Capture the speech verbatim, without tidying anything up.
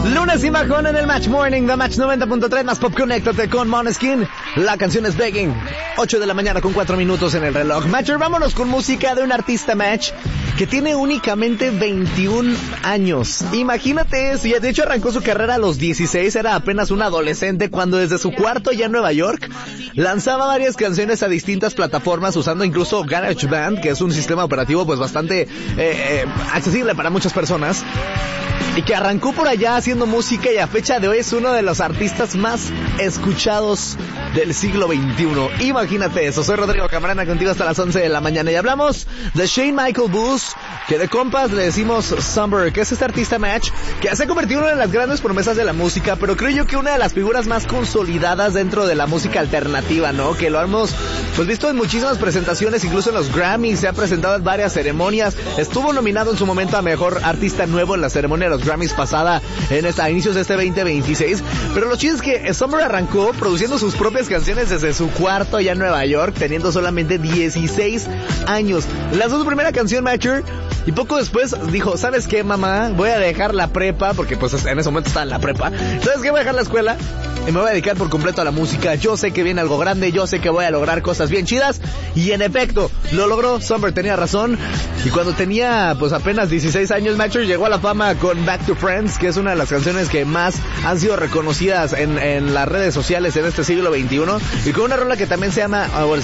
Lunes y bajón en el Match Morning, The Match noventa punto tres, más pop, conéctate con Måneskin. La canción es Begging, ocho de la mañana con cuatro minutos en el reloj. Matcher, vámonos con música de un artista, Match, que tiene únicamente veintiún años. Imagínate eso, y de hecho arrancó su carrera a los dieciséis, era apenas un adolescente cuando desde su cuarto ya en Nueva York lanzaba varias canciones a distintas plataformas usando incluso GarageBand, que es un sistema operativo pues bastante eh, eh, accesible para muchas personas. Y que arrancó por allá haciendo música y a fecha de hoy es uno de los artistas más escuchados del siglo veintiuno. Imagínate eso. Soy Rodrigo Camarena, contigo hasta las once de la mañana. Y hablamos de Shane Michael Booth, que de compas le decimos Summer, que es este artista, Match, que se ha convertido en una de las grandes promesas de la música, pero creo yo que una de las figuras más consolidadas dentro de la música alternativa, ¿no? Que lo hemos pues visto en muchísimas presentaciones, incluso en los Grammys, se ha presentado en varias ceremonias, estuvo nominado en su momento a Mejor Artista Nuevo en la ceremonia de los Grammys pasada, en esta, a inicios de este veinte veintiséis, pero lo chido es que Summer arrancó produciendo sus propias canciones desde su cuarto allá en Nueva York, teniendo solamente dieciséis años. Lanzó su primera canción, Matcher, y poco después dijo, ¿sabes qué, mamá? Voy a dejar la prepa, porque pues en ese momento estaba en la prepa. ¿Sabes qué? Voy a dejar la escuela y me voy a dedicar por completo a la música. Yo sé que viene algo grande, yo sé que voy a lograr cosas bien chidas, y en efecto, lo logró. Summer tenía razón, y cuando tenía pues apenas dieciséis años, Matcher llegó a la fama con Back to Friends, que es una de las canciones que más han sido reconocidas en, en las redes sociales en este siglo veintiuno, y con una rola que también se llama,